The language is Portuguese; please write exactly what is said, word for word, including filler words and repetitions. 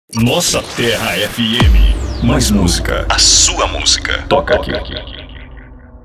Nossa Terra F M. Mais música. A sua música. Toca aqui.